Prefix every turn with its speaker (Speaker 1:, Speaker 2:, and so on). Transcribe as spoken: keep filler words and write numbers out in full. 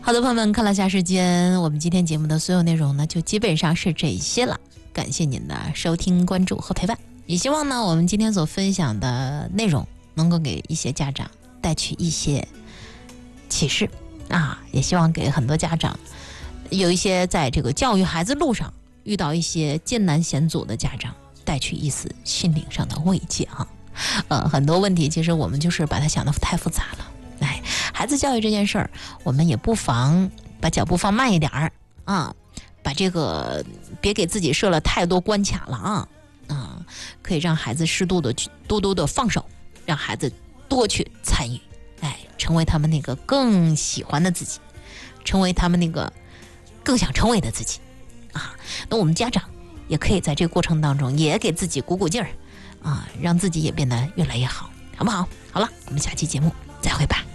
Speaker 1: 好的，朋友们，看了下时间，我们今天节目的所有内容呢，就基本上是这些了。感谢您的收听、关注和陪伴，也希望呢，我们今天所分享的内容能够给一些家长带去一些启示啊，也希望给很多家长有一些在这个教育孩子路上遇到一些艰难险阻的家长带去一丝心灵上的慰藉啊。呃，很多问题其实我们就是把它想得太复杂了。哎，孩子教育这件事儿，我们也不妨把脚步放慢一点儿啊，把这个别给自己设了太多关卡了啊啊，可以让孩子适度的去多多的放手，让孩子多去参与，哎，成为他们那个更喜欢的自己，成为他们那个更想成为的自己啊。那我们家长也可以在这个过程当中也给自己鼓鼓劲儿啊，让自己也变得越来越好，好不好？好了，我们下期节目再会吧。